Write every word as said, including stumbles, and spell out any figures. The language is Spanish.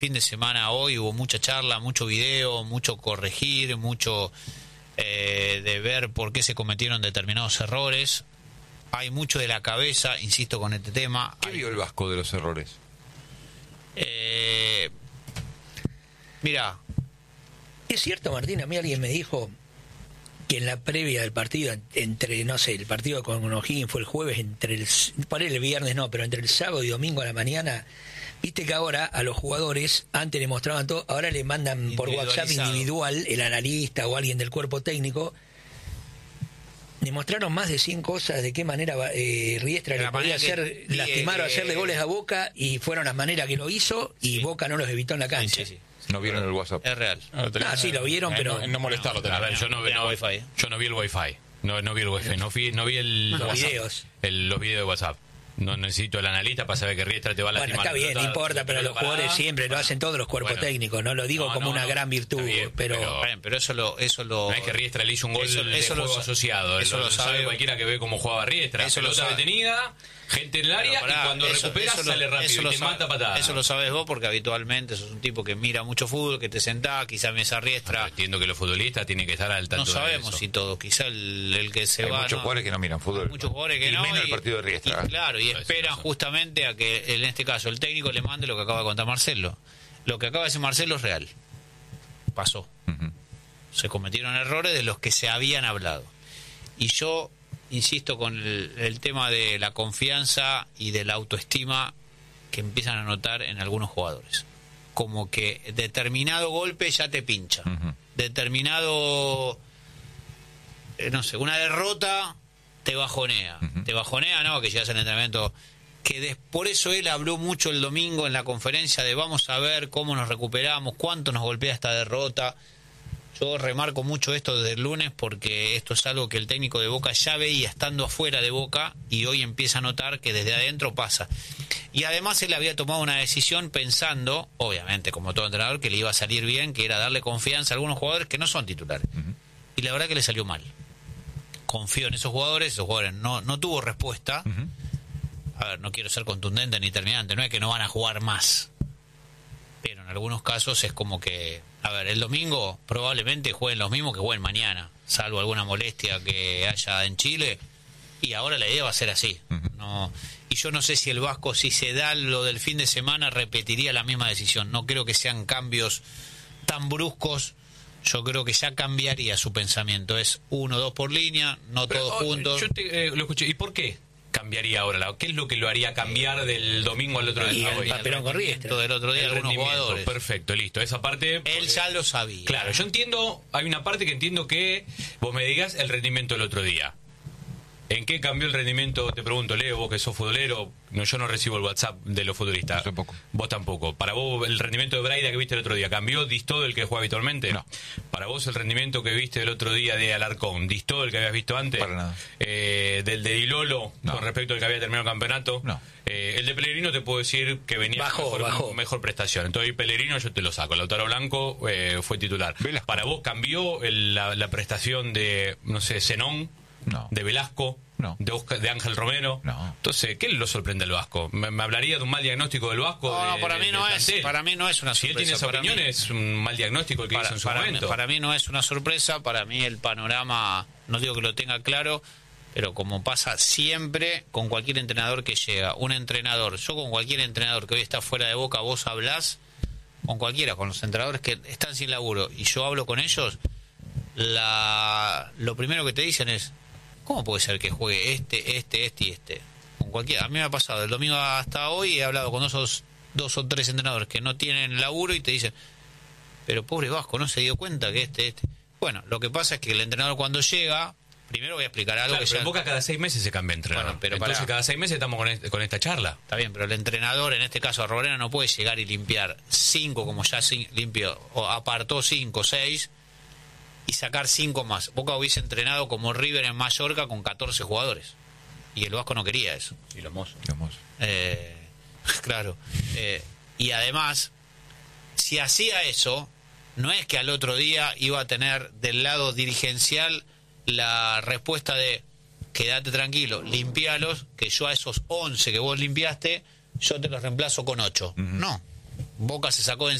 fin de semana hoy hubo mucha charla, mucho video, mucho corregir, mucho eh, de ver por qué se cometieron determinados errores. Hay mucho de la cabeza, insisto con este tema. ¿Qué Hay, vio el Vasco de los errores? Eh, mira, Es cierto, Martín, a mí alguien me dijo que en la previa del partido, entre, no sé, el partido con O'Higgins fue el jueves, entre el, por el viernes no, pero entre el sábado y domingo a la mañana, viste que ahora a los jugadores, antes le mostraban todo, ahora le mandan por WhatsApp individual, el analista o alguien del cuerpo técnico, le mostraron más de cien cosas de qué manera eh, Riestra le podía hacer que, lastimar que, o hacerle goles a Boca, y fueron las maneras que lo hizo, y sí. Boca no los evitó en la cancha. Sí, sí, sí. No vieron el WhatsApp. Es real. Ah, no, sí, lo vieron, pero... No, no molestarlo. No, a ver, yo no, no, wifi. yo no vi el Wi-Fi. No, no vi el Wi-Fi. No vi, no vi el, los videos. El, los videos de WhatsApp. No necesito el analista para saber que Riestra te va a lastimar. Bueno, está bien, no importa, pero los jugadores parada, siempre lo hacen todos los cuerpos bueno, técnicos. No lo digo no, como no, una no, gran virtud, bien, pero... Pero, pero eso lo... Eso lo no es que Riestra le hizo un gol eso, de eso juego lo, asociado. Eso lo, lo sabe, sabe cualquiera que ve cómo jugaba Riestra. Eso pelota detenida, gente en el área, pará, y cuando eso, recupera eso sale lo, rápido y te sabe, mata patada. Eso lo sabes vos porque habitualmente sos un tipo que mira mucho fútbol, que te sentás, quizá Mesa Riestra... No, entiendo que los futbolistas tienen que estar al tanto de eso. No sabemos si todos, quizá el, el que se Hay va... Hay muchos no, jugadores que no miran fútbol. Muchos jugadores que y no. menos Y, el partido de Riestra. Y, claro, y esperan justamente a que, en este caso, el técnico le mande lo que acaba de contar Marcelo. Lo que acaba de decir Marcelo es real. Pasó. Uh-huh. Se cometieron errores de los que se habían hablado. Y yo insisto con el, el tema de la confianza y de la autoestima que empiezan a notar en algunos jugadores. Como que determinado golpe ya te pincha. Uh-huh. Determinado, eh, no sé, una derrota te bajonea. Uh-huh. Te bajonea, no, que llegas al entrenamiento... que des, por eso él habló mucho el domingo en la conferencia de vamos a ver cómo nos recuperamos, cuánto nos golpea esta derrota. Yo remarco mucho esto desde el lunes porque esto es algo que el técnico de Boca ya veía estando afuera de Boca y hoy empieza a notar que desde adentro pasa. Y además él había tomado una decisión pensando, obviamente como todo entrenador, que le iba a salir bien, que era darle confianza a algunos jugadores que no son titulares. Uh-huh. Y la verdad que le salió mal. Confió en esos jugadores, esos jugadores no, no tuvo respuesta. Uh-huh. A ver, no quiero ser contundente ni terminante, no es que no van a jugar más, pero en algunos casos es como que, a ver, el domingo probablemente jueguen los mismos que jueguen mañana, salvo alguna molestia que haya en Chile, y ahora la idea va a ser así. No, y yo no sé si el Vasco, si se da lo del fin de semana, repetiría la misma decisión. No creo que sean cambios tan bruscos. Yo creo que ya cambiaría su pensamiento. Es uno, dos por línea, no pero, todos oh, juntos. Yo te, eh, lo escuché. ¿Y por qué cambiaría ahora? ¿Qué es lo que lo haría cambiar del domingo al otro día? Y el papelón con Riestra del otro día, algunos jugadores. Perfecto, listo. Esa parte... Él ya lo sabía. Claro, yo entiendo, hay una parte que entiendo que vos me digas el rendimiento del otro día. ¿En qué cambió el rendimiento? Te pregunto, Leo, vos que sos futbolero, no, yo no recibo el WhatsApp de los futbolistas. Yo tampoco. Vos tampoco. Para vos, el rendimiento de Braida que viste el otro día, ¿cambió, distó del que juega habitualmente? No. Para vos, el rendimiento que viste el otro día de Alarcón, ¿distó del que habías visto antes? Para nada. Eh, ¿Del de Dilolo, no. con respecto al que había terminado el campeonato? No. Eh, el de Pellegrino te puedo decir que venía bajó, mejor, bajó. mejor prestación. Entonces, Pellegrino yo te lo saco. Lautaro Blanco eh, fue titular. Velasco. ¿Para vos cambió el, la, la prestación de, no sé, Zenón? No. ¿De Velasco? No. De, Oscar, de Ángel Romero. No. Entonces, ¿qué lo sorprende al Vasco? ¿Me, me hablaría de un mal diagnóstico del Vasco? No, de, no, para mí de, no de es. Para mí no es una sorpresa. Si él tiene esa para opinión, mí, es un mal diagnóstico el que para, hizo en su para momento. Mí, para mí no es una sorpresa. Para mí el panorama, no digo que lo tenga claro, pero como pasa siempre con cualquier entrenador que llega, un entrenador, yo con cualquier entrenador que hoy está fuera de Boca, vos hablás con cualquiera, con los entrenadores que están sin laburo, y yo hablo con ellos, la lo primero que te dicen es: ¿cómo puede ser que juegue este, este, este y este? Con cualquiera. A mí me ha pasado, el domingo hasta hoy he hablado con dos, dos o tres entrenadores que no tienen laburo y te dicen: pero pobre Vasco, no se dio cuenta que este, este... Bueno, lo que pasa es que el entrenador cuando llega, primero voy a explicar algo. Claro, que pero ya... en Boca cada seis meses se cambia entrenador. Bueno, pero entonces pará. cada seis meses estamos con, este, con esta charla. Está bien, pero el entrenador, en este caso a Robrena, no puede llegar y limpiar cinco, como ya limpió, o apartó cinco, seis, y sacar cinco más. Boca hubiese entrenado como River en Mallorca con catorce jugadores. Y el Vasco no quería eso. Y los mozos. Los mozos. Eh, claro. Eh, y además, si hacía eso, no es que al otro día iba a tener del lado dirigencial la respuesta de: quédate tranquilo, limpialos, que yo a esos once que vos limpiaste, yo te los reemplazo con ocho. Uh-huh. No. Boca se sacó de